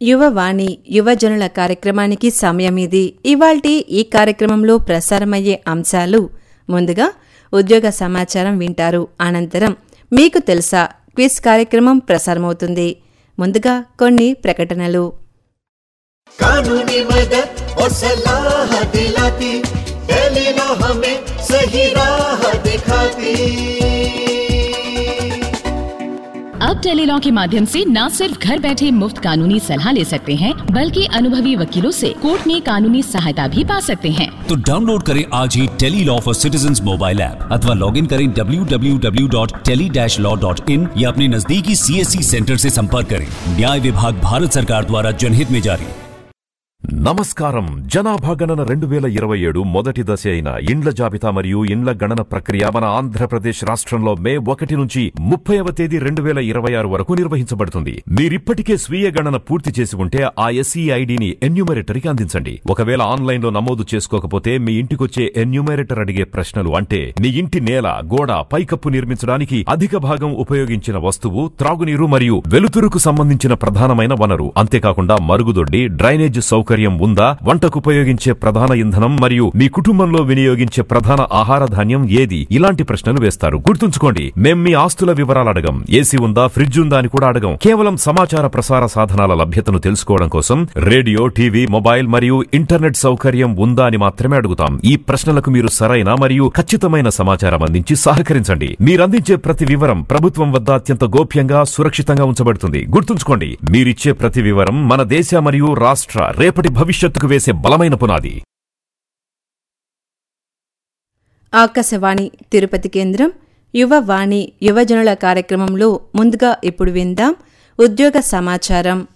యువవాణి యువజనుల కార్యక్రమానికి సమయం ఇది. ఇవాల్టి ఈ కార్యక్రమంలో ప్రసారమయ్యే అంశాలు: ముందుగా ఉద్యోగ సమాచారం వింటారు. అనంతరం మీకు తెలుసా క్విజ్ కార్యక్రమం ప్రసారమవుతుంది. ముందుగా కొన్ని ప్రకటనలు. कानूनी मदद और सलाह दिलाती, टेलीलॉ हमें सही राह दिखाती। अब टेलीलॉ के माध्यम से न सिर्फ घर बैठे मुफ्त कानूनी सलाह ले सकते हैं, बल्कि अनुभवी वकीलों से कोर्ट में कानूनी सहायता भी पा सकते हैं। तो डाउनलोड करें आज ही Tele-Law for citizens mobile app अथवा लॉग इन करें www.tele-law.in या अपने नजदीकी CSC सेंटर से संपर्क करें। न्याय विभाग भारत सरकार द्वारा जनहित में जारी। నమస్కారం. జనాభా గణన 2027 మొదటి దశ అయిన ఇండ్ల జాబితా మరియు ఇండ్ల గణన ప్రక్రియ మన ఆంధ్రప్రదేశ్ రాష్ట్రంలో మే 1 నుంచి 30వ తేదీ 2026 వరకు నిర్వహించబడుతుంది. మీరిప్పటికే స్వీయ గణన పూర్తి చేసి ఉంటే ఆ ఎస్ఈ ఐడిని ఎన్యూమరేటర్కి అందించండి. ఒకవేళ ఆన్లైన్లో నమోదు చేసుకోకపోతే మీ ఇంటికొచ్చే ఎన్యూమరేటర్ అడిగే ప్రశ్నలు అంటే మీ ఇంటి నేల, గోడ, పైకప్పు నిర్మించడానికి అధిక భాగం ఉపయోగించిన వస్తువు, త్రాగునీరు మరియు వెలుతురుకు సంబంధించిన ప్రధానమైన వనరు, అంతేకాకుండా మరుగుదొడ్డి, డ్రైనేజ్ సౌకర్యం ఉందా, వంటకు ఉపయోగించే ప్రధాన ఇంధనం మరియు మీ కుటుంబంలో వినియోగించే ప్రధాన ఆహార ధాన్యం ఏది, ఇలాంటి ప్రశ్నలు వేస్తారు. గుర్తుంచుకోండి, మేం మీ ఆస్తుల వివరాలు అడగం. ఏసీ ఉందా, ఫ్రిడ్జ్ ఉందా అని కూడా అడగం. కేవలం సమాచార ప్రసార సాధనాల లభ్యతను తెలుసుకోవడం కోసం రేడియో, టీవీ, మొబైల్ మరియు ఇంటర్నెట్ సౌకర్యం ఉందా అని మాత్రమే అడుగుతాం. ఈ ప్రశ్నలకు మీరు సరైన మరియు ఖచ్చితమైన సమాచారం అందించి సహకరించండి. మీరందించే ప్రతి వివరం ప్రభుత్వం వద్ద అత్యంత గోప్యంగా, సురక్షితంగా ఉంచబడుతుంది. గుర్తుంచుకోండి, మీరిచ్చే ప్రతి వివరం మన దేశ మరియు రాష్ట్ర రేపటి భవిష్యత్తుకు వేసే బలమైన పునాది. ఆకాశవాణి తిరుపతి కేంద్రం యువవాణి యువజనుల కార్యక్రమంలో ముందుగా ఇప్పుడు విందాం ఉద్యోగ సమాచారం.